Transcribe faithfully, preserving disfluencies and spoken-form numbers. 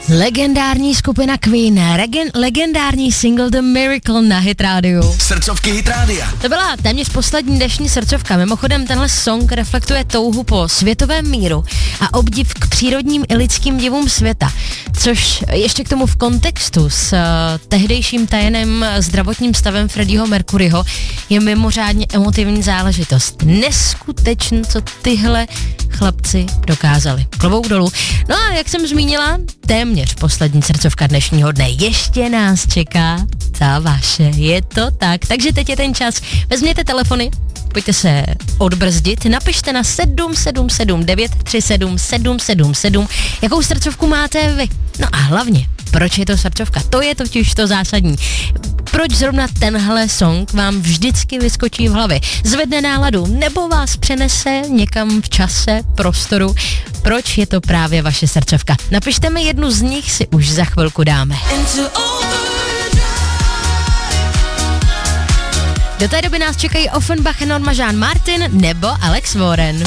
Legendární skupina Queen, regen, legendární single The Miracle na Hit Radio. Srdcovky Hit Rádia. To byla téměř poslední dnešní srdcovka. Mimochodem tenhle song reflektuje touhu po světovém míru a obdiv k přírodním i lidským divům světa. Což ještě k tomu v kontextu s uh, tehdejším tajeným zdravotním stavem Freddieho Mercuryho je mimořádně emotivní záležitost. Neskutečný, co tyhle chlapci dokázali. Klobouk dolů. No a jak jsem zmínila, téměř poslední srdcovka dnešního dne. Ještě nás čeká ta vaše. Je to tak. Takže teď je ten čas. Vezměte telefony, pojďte se odbrzdit, napište na sedm sedm sedm devět tři sedm sedm sedm sedm, jakou srdcovku máte vy. No a hlavně, proč je to srdcovka? To je totiž to zásadní. Proč zrovna tenhle song vám vždycky vyskočí v hlavě? Zvedne náladu nebo vás přenese někam v čase, prostoru? Proč je to právě vaše srdcovka? Napište mi, jednu z nich si už za chvilku dáme. Do té doby nás čekají Offenbach, Norma Jean Martin nebo Alex Warren.